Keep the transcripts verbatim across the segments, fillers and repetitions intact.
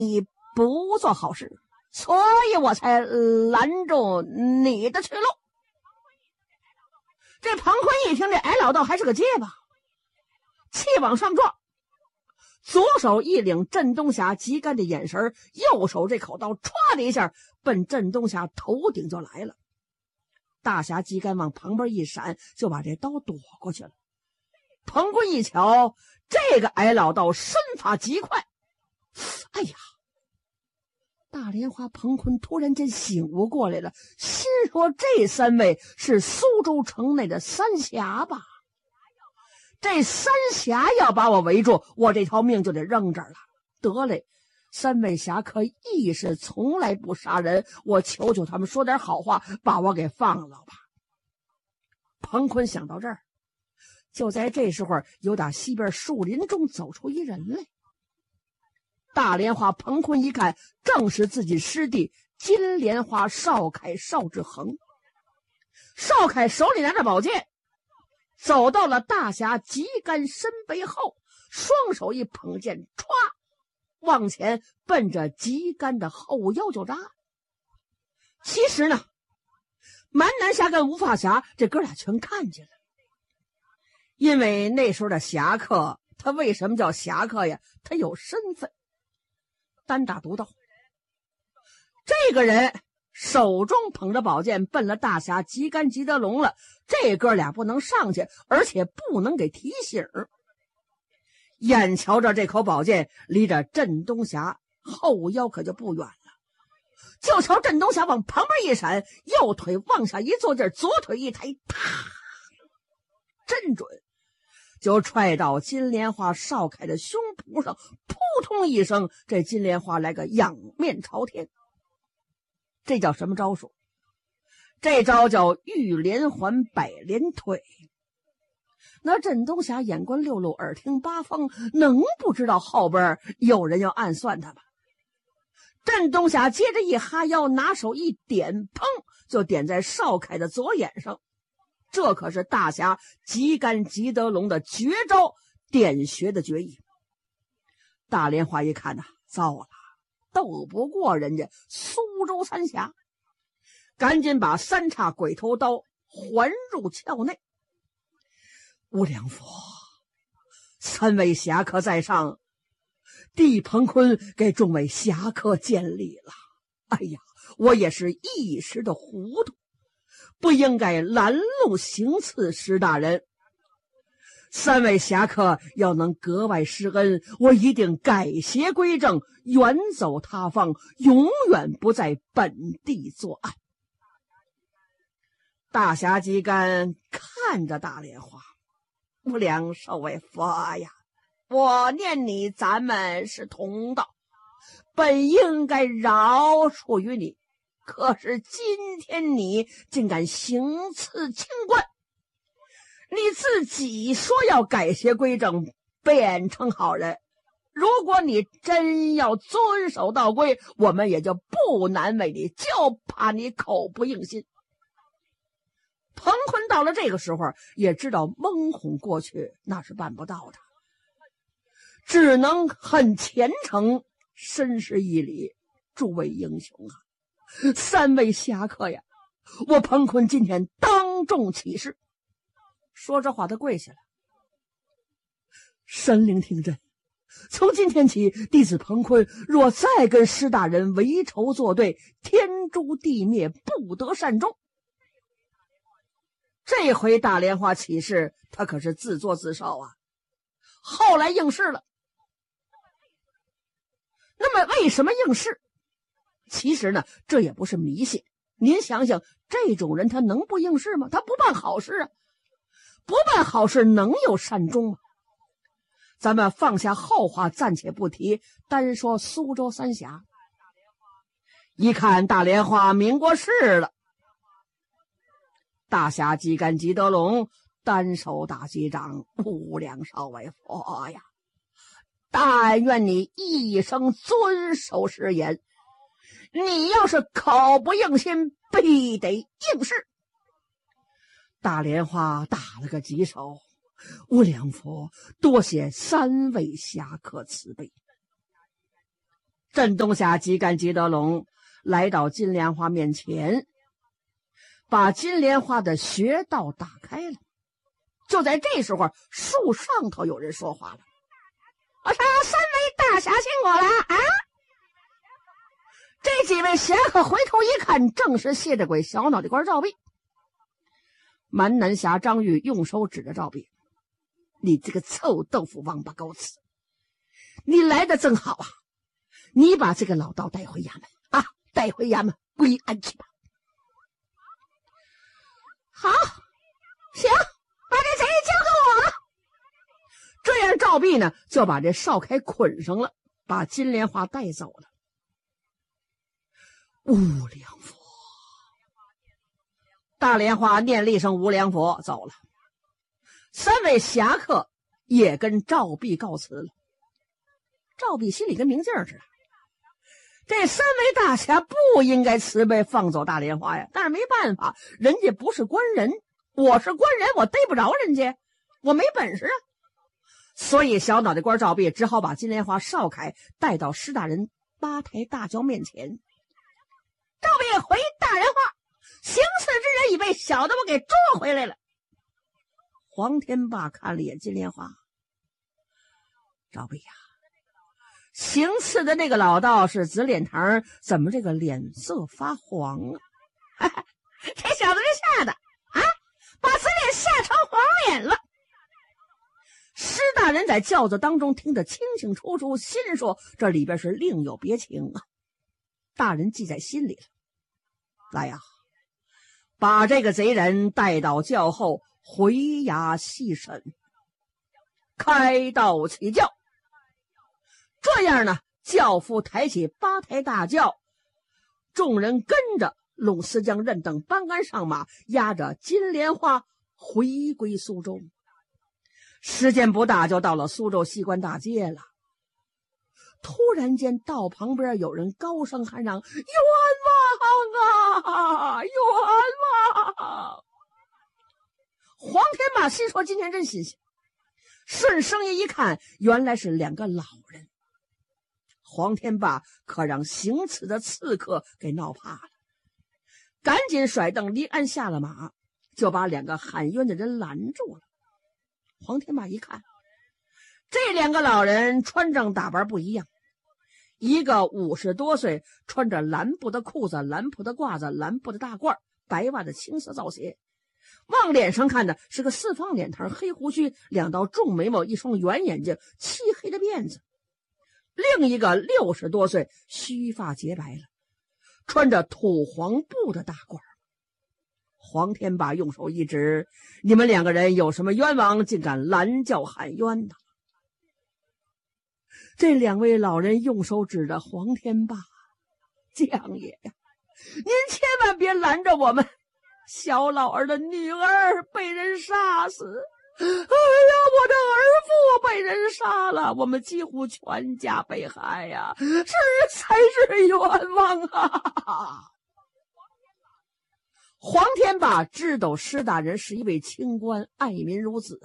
你不做好事，所以我才拦住你的去路。这庞坤一听，这矮老道还是个结巴，气往上撞，左手一领镇东霞急干的眼神，右手这口刀歘的一下奔镇东霞头顶就来了。大侠急干往旁边一闪，就把这刀躲过去了。庞坤一瞧，这个矮老道身法极快，哎呀！大莲花庞坤突然间醒悟过来了，心说这三位是苏州城内的三侠吧？这三侠要把我围住，我这条命就得扔这儿了。得嘞，三位侠客义士从来不杀人，我求求他们说点好话，把我给放了吧。庞坤想到这儿，就在这时候，由打西边树林中走出一人来。大莲花庞坤一看，正是自己师弟金莲花邵凯邵志恒。邵凯手里拿着宝剑，走到了大侠吉干身背后，双手一捧剑，歘，往前奔着吉干的后腰就扎。其实呢，蛮南侠跟无发侠这哥俩全看见了，因为那时候的侠客，他为什么叫侠客呀？他有身份，单打独斗。这个人手中捧着宝剑奔了大侠吉干吉德龙了，这哥俩不能上去，而且不能给提醒。眼瞧着这口宝剑离着镇东侠后腰可就不远了，就瞧镇东侠往旁边一闪，右腿往下一坐劲，左腿一抬，啪，真准，就踹到金莲花邵凯的胸脯上，扑通一声，这金莲花来个仰面朝天。这叫什么招数？这招叫玉连环百连腿。那镇东侠眼观六路，耳听八方，能不知道后边有人要暗算他吗？镇东侠接着一哈腰，拿手一点，砰，就点在邵凯的左眼上。这可是大侠吉干吉德龙的绝招，点穴的绝艺。大莲花一看呐、啊，糟了，斗不过人家苏州三侠，赶紧把三叉鬼头刀环入鞘内。无量佛，三位侠客在上，弟彭坤给众位侠客见礼了。哎呀，我也是一时的糊涂，不应该拦路行刺石大人。三位侠客要能格外施恩，我一定改邪归正，远走他方，永远不在本地作案。大侠吉干看着大莲花，无量寿为佛呀，我念你咱们是同道，本应该饶恕于你，可是今天你竟敢行刺清官，你自己说要改邪归正，变成好人，如果你真要遵守道规，我们也就不难为你，就怕你口不应心。彭坤到了这个时候也知道蒙混过去那是办不到的，只能很虔诚深施一礼。诸位英雄啊，三位侠客呀，我彭坤今天当众起誓。说这话他跪下了，神灵听朕，从今天起，弟子彭坤若再跟施大人为仇作对，天诛地灭，不得善终。这回大莲花起誓，他可是自作自受啊，后来应试了。那么为什么应试？其实呢，这也不是迷信。您想想，这种人他能不应试吗？他不办好事啊，不办好事能有善终吗？咱们放下后话，暂且不提，单说苏州三峡。一看大莲花明过世了，大侠吉干吉德龙单手打击掌，无量少为佛呀，但愿你一生遵守誓言，你要是口不应心，必得应试。大莲花打了个棘手，无量佛，多谢三位侠客慈悲。 镇东侠急干急得拢，来到金莲花面前，把金莲花的穴道打开了。就在这时候，树上头有人说话了：“我说三位大侠辛苦了啊！”这几位侠客回头一看，正是谢着鬼小脑袋瓜赵壁。蛮南侠张玉用手指着赵壁：“你这个臭豆腐王八羔子，你来的正好啊！你把这个老道带回衙门啊，带回衙门归安去吧。”好，行，把这贼交给我了。这样赵壁呢就把这少开捆上了，把金莲花带走了。无量佛，大莲花念了一声无量佛走了。三位侠客也跟赵壁告辞了。赵壁心里跟明镜似的，这三位大侠不应该慈悲放走大莲花呀，但是没办法，人家不是官人，我是官人，我逮不着人家，我没本事啊。所以小脑袋瓜赵壁只好把金莲花少开带到施大人八抬大轿面前。赵壁回大人话：“行刺之人已被小的我给捉回来了。”黄天霸看了一眼金莲花：“赵壁呀、啊，行刺的那个老道是紫脸堂，怎么这个脸色发黄啊？”这小子是吓的啊，把紫脸吓成黄脸了。施大人在轿子当中听得清清楚楚，心说这里边是另有别情啊。大人记在心里了。来呀，把这个贼人带到轿后回衙细审，开道起轿。这样呢，轿夫抬起八抬大轿，众人跟着拢司将任等班杆上马，押着金莲花回归苏州。时间不大，就到了苏州西关大街了。突然间，道旁边有人高声喊嚷：“冤枉啊！冤枉！”黄天霸心说：“今天真新鲜。”顺声音一看，原来是两个老人。黄天霸可让行刺的刺客给闹怕了，赶紧甩蹬离鞍下了马，就把两个喊冤的人拦住了。黄天霸一看，这两个老人穿着打扮不一样，一个五十多岁，穿着蓝布的裤子、蓝布的褂子、蓝布的大褂、白袜的青色皂鞋，往脸上看的是个四方脸膛，黑胡须，两道重眉毛，一双圆眼睛，漆黑的辫子。另一个六十多岁，须发洁白了，穿着土黄布的大褂。黄天霸用手一指：“你们两个人有什么冤枉，竟敢拦轿喊冤呢？”这两位老人用手指着黄天霸：“将爷呀，您千万别拦着我们，小老儿的女儿被人杀死。哎呀，我的儿父被人杀了，我们几乎全家被害呀，这才是冤枉啊！”黄天霸知道施大人是一位清官，爱民如子啊。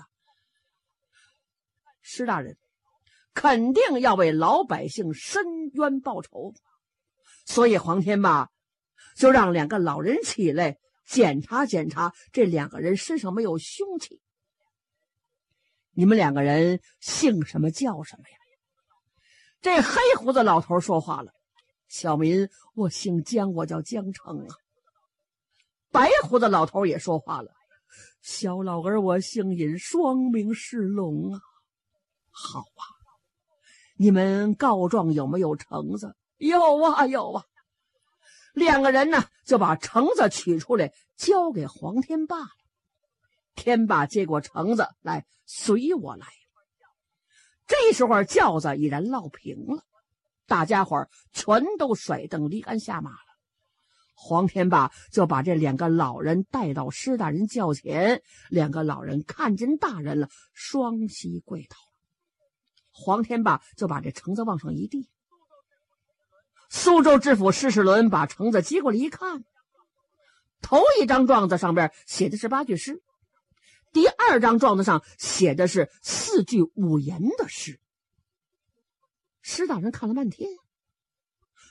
施大人肯定要为老百姓伸冤报仇，所以黄天霸就让两个老人起来检查检查这两个人身上没有凶器。你们两个人姓什么叫什么呀？这黑胡子老头说话了：“小民我姓江，我叫江成啊。”白胡子老头也说话了：“小老儿我姓尹，双名是龙啊。”好啊，你们告状有没有橙子？有啊有啊。两个人呢就把橙子取出来交给黄天霸了。天霸接过橙子来：“随我来。”这时候轿子已然落平了，大家伙全都甩蹬离鞍下马了。黄天霸就把这两个老人带到施大人轿前，两个老人看见大人了，双膝跪倒。黄天霸就把这橙子往上一递。苏州知府施世伦把橙子接过来一看，头一张状子上边写的是八句诗，第二张状子上写的是四句五言的诗。施大人看了半天，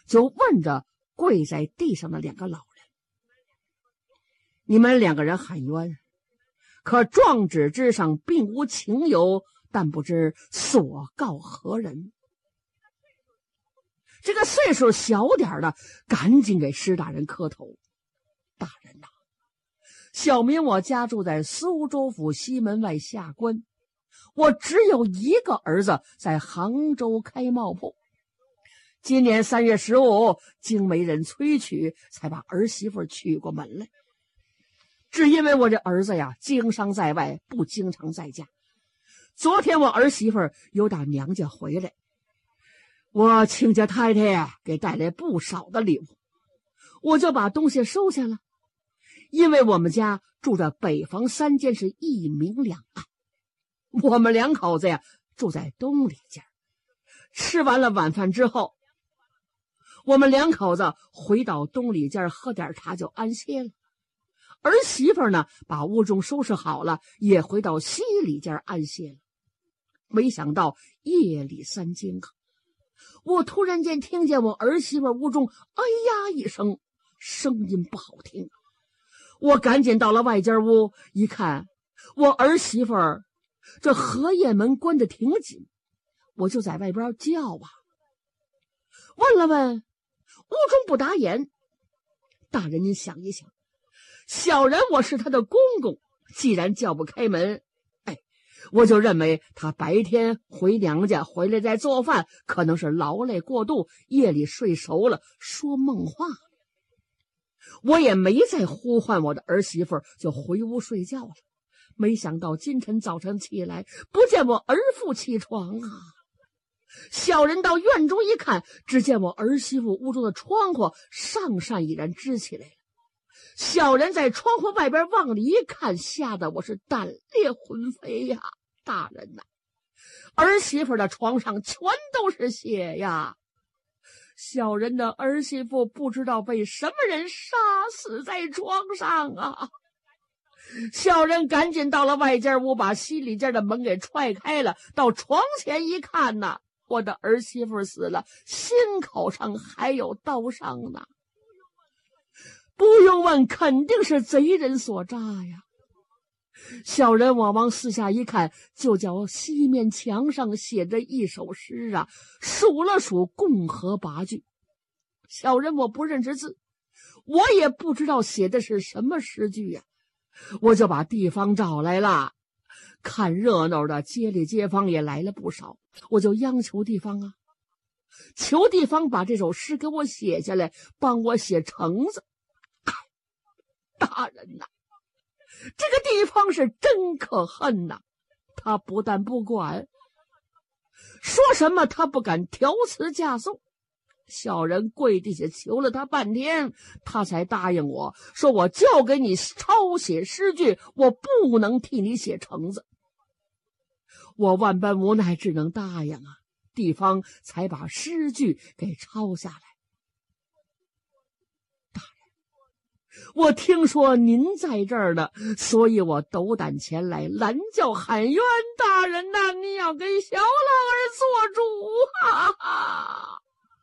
就问着跪在地上的两个老人：“你们两个人喊冤，可状纸之上并无情由，但不知所告何人？”这个岁数小点的赶紧给施大人磕头：“大人呐、啊，小民我家住在苏州府西门外下关，我只有一个儿子在杭州开帽铺。今年三月十五，经媒人催娶，才把儿媳妇娶过门来。只因为我这儿子呀，经商在外，不经常在家。昨天我儿媳妇又打娘家回来，我亲家太太呀给带来不少的礼物，我就把东西收下了。因为我们家住着北房三间，是一明两暗，我们两口子呀住在东里间。吃完了晚饭之后，我们两口子回到东里间喝点茶就安歇了。儿媳妇呢，把屋中收拾好了，也回到西里间安歇了。没想到夜里三更啊，我突然间听见我儿媳妇屋中哎呀一声，声音不好听。我赶紧到了外间屋，一看我儿媳妇这荷叶门关得挺紧，我就在外边叫啊。问了问，屋中不打眼。大人您想一想，小人我是他的公公，既然叫不开门，哎，我就认为他白天回娘家回来再做饭，可能是劳累过度，夜里睡熟了说梦话。我也没再呼唤我的儿媳妇，就回屋睡觉了。没想到今晨早晨起来，不见我儿妇起床啊。小人到院中一看，只见我儿媳妇屋中的窗户上扇已然支起来了。小人在窗户外边往里一看，吓得我是胆裂魂飞呀！大人呐、啊，儿媳妇的床上全都是血呀！小人的儿媳妇不知道被什么人杀死在床上啊！小人赶紧到了外间屋，把西里间的门给踹开了，到床前一看呐，我的儿媳妇死了，心口上还有刀伤呢。不用问，肯定是贼人所诈呀！小人我往四下一看，就叫西面墙上写着一首诗啊，数了数共和八句。小人我不认识字，我也不知道写的是什么诗句呀、啊，我就把地方找来了。看热闹的街里街坊也来了不少，我就央求地方啊，求地方把这首诗给我写下来，帮我写橙子。大人呐、啊，这个地方是真可恨呐！他不但不管，说什么他不敢调词架颂。小人跪地下求了他半天，他才答应我说，我就给你抄写诗句，我不能替你写橙子。我万般无奈，只能答应啊。地方才把诗句给抄下来。我听说您在这儿呢，所以我斗胆前来拦轿喊冤。大人呐、啊，你要给小老儿做主哈哈！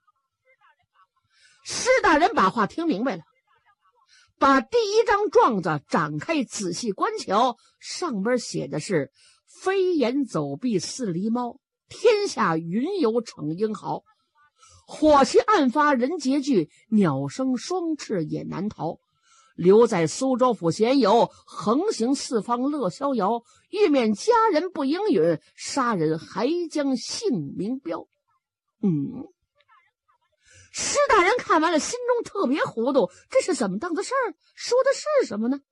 施大人把话听明白了，把第一张状子展开仔细观瞧，上边写的是飞檐走壁似狸猫，天下云游逞英豪，火气案发人结聚，鸟生双翅也难逃。留在苏州府闲游，横行四方乐逍遥。欲面家人不应允，杀人还将性命标。嗯，施大人看完了，心中特别糊涂，这是怎么当的事儿？说的是什么呢？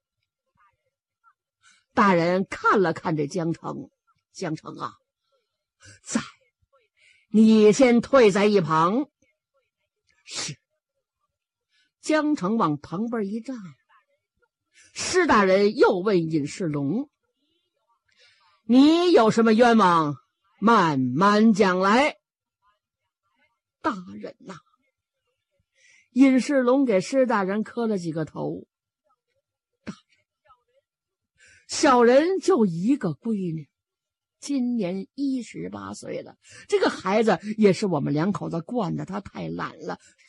大人看了看这江城，江城啊，在，你先退在一旁。是。江城往旁边一站，施大人又问尹世龙：“你有什么冤枉？慢慢讲来。”大人呐、啊，尹世龙给施大人磕了几个头。大人，小人就一个闺女，今年一十八岁了，这个孩子也是我们两口子惯的，他太懒了。